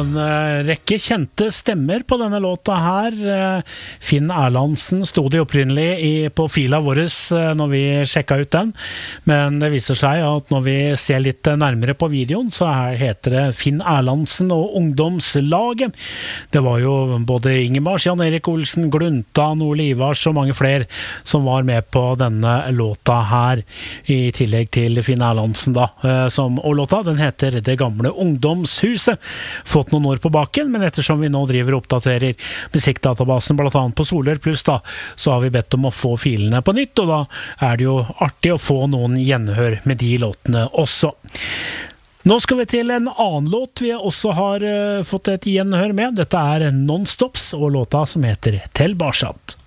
en rekke kjente stemmer på denne låta her. Finn Erlandsen stod det opprinnelig på fila våres når vi sjekket ut den, men det viser seg at når vi ser litt nærmere på videoen, så heter det Finn Erlandsen og ungdomslaget. Det var jo både Ingemar, Jan Erik Olsen, Glunta, Ole Ivars og mange flere som var med på denne låta her, i tillegg til Finn Erlandsen da, og låta, den heter Det gamle ungdomshuset. Fått noen år på baken, men ettersom vi nå driver og oppdaterer musikkdatabasen blant annet på Solør Plus da, så har vi bedt om å få filene på nytt, og da er det jo artig å få noen gjenhør med de låtene også. Nå skal vi til en annen låt vi også har fått et gjenhør med. Dette er Non-Stops og låta som heter Til Barsat.